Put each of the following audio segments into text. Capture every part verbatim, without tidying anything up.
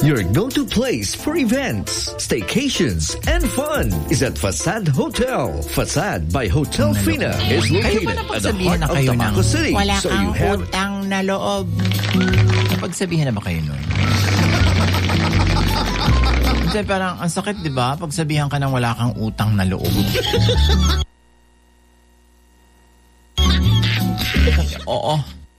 Your go-to place for events, staycations, and fun is at Facade Hotel. Facade by Hotel Fina is located at the heart of Tabaco City. Wala So kang you have... utang na loob. Pagsabihan na ba kayo nun? Kasi parang ang sakit, di ba? Pagsabihan ka ng wala kang utang na loob. Oo.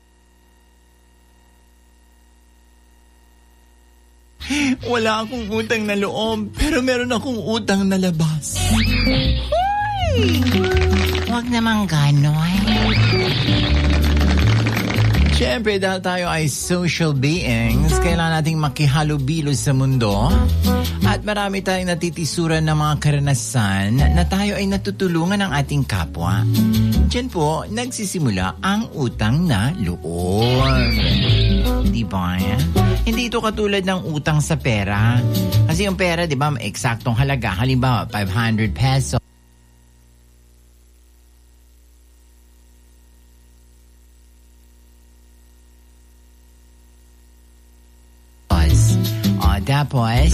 Wala akong utang na loob, pero meron akong utang na labas. Hoy! Huwag naman gano'n. Siyempre, dahil tayo ay social beings, kailangan nating makihalubilo sa mundo. At marami tayong natitisuran ng mga karanasan na tayo ay natutulungan ng ating kapwa. Diyan po, nagsisimula ang utang na loob. Di ba? Hindi ito katulad ng utang sa pera. Kasi yung pera, di ba, may eksaktong halaga. Halimbawa, five hundred pesos. O, tapos...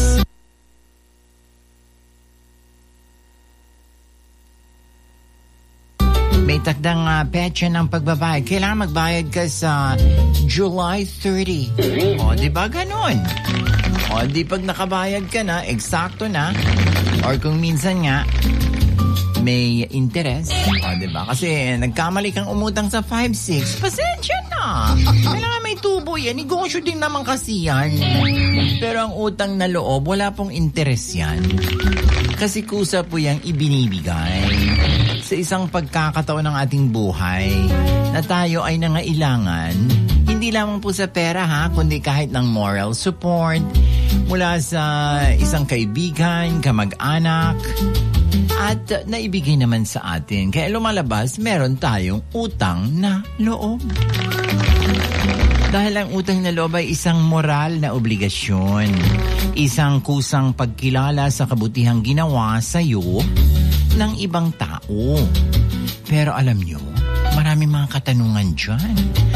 may takdang uh, petsa ng pagbabayad. Kailangan magbayad ka sa July thirtieth. O, di ba ganun? O, di pag nakabayad ka na, eksakto na. Or kung minsan nga, may interest. O, di ba? Kasi nagkamali kang umutang sa five six. Pasensya na. Kailangan may tubo yan. Negosyo din naman kasi yan. Pero ang utang na loob, wala pong interest yan. Kasi kusa po yung ibinibigay sa isang pagkakataon ng ating buhay na tayo ay nangailangan, hindi lamang po sa pera ha, kundi kahit ng moral support mula sa isang kaibigan, kamag-anak, at uh, naibigay naman sa atin. Kaya lumalabas, meron tayong utang na loob. Dahil ang utang na loob ay isang moral na obligasyon, isang kusang pagkilala sa kabutihang ginawa sa iyo ng ibang tao. Pero alam nyo, maraming mga katanungan dyan.